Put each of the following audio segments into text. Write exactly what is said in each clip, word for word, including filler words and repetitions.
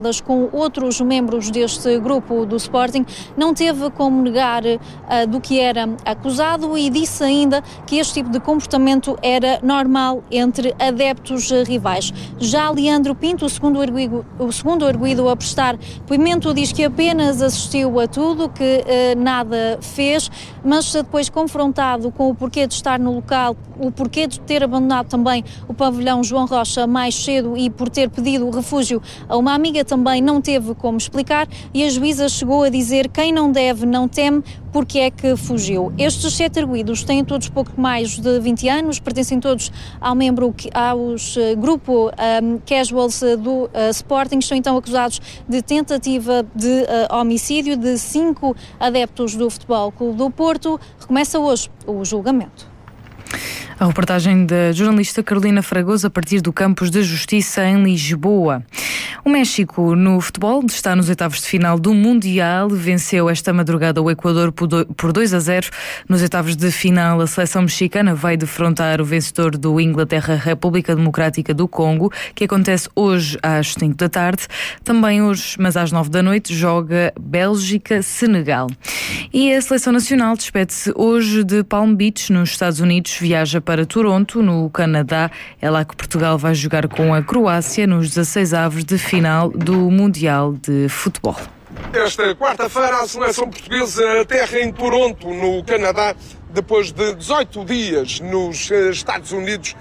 com outros membros deste grupo do Sporting, não teve como negar uh, do que era acusado e disse ainda que este tipo de comportamento era normal entre adeptos uh, rivais. Já Leandro Pinto, o segundo arguido, o segundo arguido a prestar depoimento, diz que apenas assistiu a tudo, que uh, nada fez, mas depois confrontado com o porquê de estar no local, o porquê de ter abandonado também o pavilhão João Rocha mais cedo e por ter pedido refúgio a uma amiga, também não teve como explicar, e a juíza chegou a dizer: quem não deve não teme, porque é que fugiu. Estes sete arguidos têm todos pouco mais de vinte anos, pertencem todos ao membro, aos uh, grupo um, Casuals do uh, Sporting, estão então acusados de tentativa de uh, homicídio de cinco adeptos do Futebol Clube do Porto. Recomeça hoje o julgamento. A reportagem da jornalista Carolina Fragoso a partir do Campos de Justiça em Lisboa. O México no futebol está nos oitavos de final do Mundial, venceu esta madrugada o Equador por dois a zero. Nos oitavos de final, a seleção mexicana vai defrontar o vencedor do Inglaterra-República Democrática do Congo, que acontece hoje às cinco da tarde. Também hoje, mas às nove da noite, joga Bélgica-Senegal. E a seleção nacional despede-se hoje de Palm Beach, nos Estados Unidos, viaja para Toronto, no Canadá. É lá que Portugal vai jogar com a Croácia nos dezasseis avos de final do Mundial de Futebol. Esta quarta-feira a seleção portuguesa aterra em Toronto, no Canadá, depois de dezoito dias nos Estados Unidos,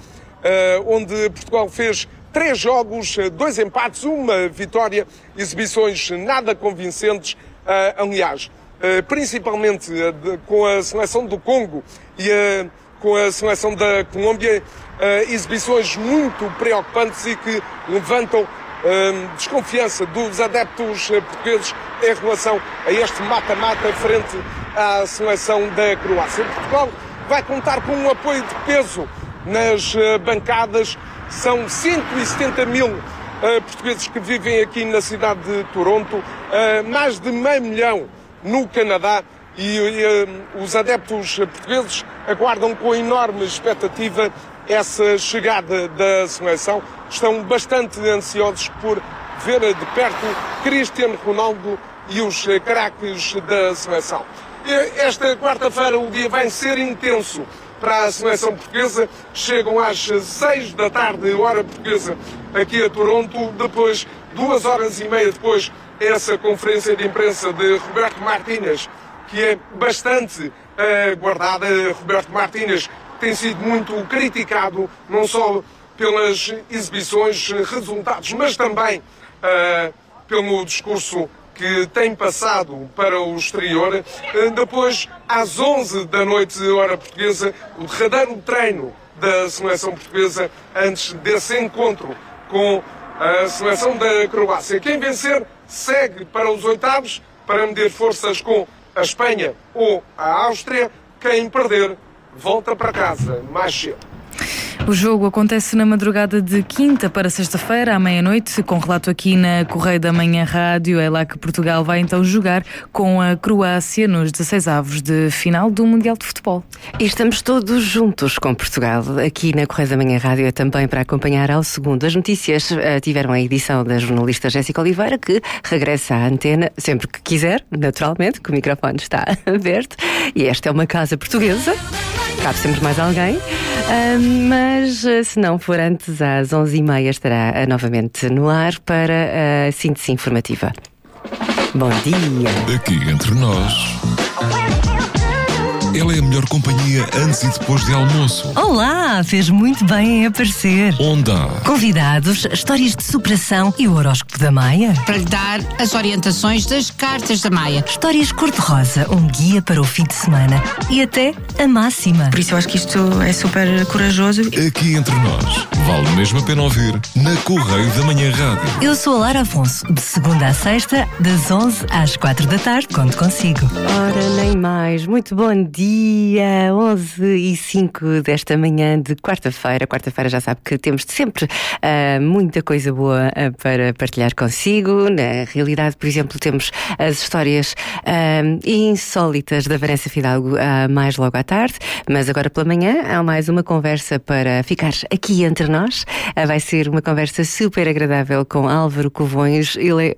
onde Portugal fez três jogos, dois empates, uma vitória, exibições nada convincentes, aliás, principalmente com a seleção do Congo e com a seleção da Colômbia, exibições muito preocupantes e que levantam Uh, desconfiança dos adeptos uh, portugueses em relação a este mata-mata frente à seleção da Croácia. Portugal vai contar com um apoio de peso nas uh, bancadas. São cento e setenta mil uh, portugueses que vivem aqui na cidade de Toronto, uh, mais de meio milhão no Canadá, e uh, os adeptos portugueses aguardam com enorme expectativa essa chegada da seleção. Estão bastante ansiosos por ver de perto Cristiano Ronaldo e os craques da seleção. Esta quarta-feira o dia vai ser intenso para a seleção portuguesa. Chegam às seis da tarde, hora portuguesa, aqui a Toronto. Depois, duas horas e meia depois, essa conferência de imprensa de Roberto Martínez, que é bastante aguardada. Roberto Martínez tem sido muito criticado, não só pelas exibições, resultados, mas também uh, pelo discurso que tem passado para o exterior. Uh, depois, às onze da noite, hora portuguesa, o derradeiro treino da seleção portuguesa antes desse encontro com a seleção da Croácia. Quem vencer segue para os oitavos para medir forças com a Espanha ou a Áustria. Quem perder volta para casa mais cedo. O jogo acontece na madrugada de quinta para sexta-feira, à meia-noite, com relato aqui na Correio da Manhã Rádio. É lá que Portugal vai então jogar com a Croácia nos dezasseis avos de final do Mundial de Futebol. E estamos todos juntos com Portugal, aqui na Correio da Manhã Rádio, é também para acompanhar ao segundo. As notícias uh, tiveram a edição da jornalista Jéssica Oliveira, que regressa à antena sempre que quiser, naturalmente, que o microfone está aberto. E esta é uma casa portuguesa, cabe sempre mais alguém. Uh, mas se não for antes, às onze e meia estará uh, novamente no ar para a síntese informativa. Bom dia! Aqui entre nós, ela é a melhor companhia antes e depois de almoço. Olá, fez muito bem em aparecer. Onda. Convidados, histórias de superação e o horóscopo da Maia. Para lhe dar as orientações das cartas da Maia. Histórias cor-de-rosa, um guia para o fim de semana e até a máxima. Por isso eu acho que isto é super corajoso. Aqui entre nós, vale mesmo a pena ouvir na Correio da Manhã Rádio. Eu sou a Lara Afonso, de segunda à sexta, das onze às quatro da tarde, conto consigo. Ora, nem mais. Muito bom dia. Dia onze e cinco desta manhã de quarta-feira. Quarta-feira já sabe que temos sempre uh, muita coisa boa uh, para partilhar consigo. Na realidade, por exemplo, temos as histórias uh, insólitas da Vanessa Fidalgo uh, mais logo à tarde, mas agora pela manhã há mais uma conversa para ficar aqui entre nós. Uh, vai ser uma conversa super agradável com Álvaro Covões. Ele é